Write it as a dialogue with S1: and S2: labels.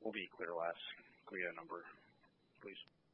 S1: will be ClearLast. Can we get a number, please?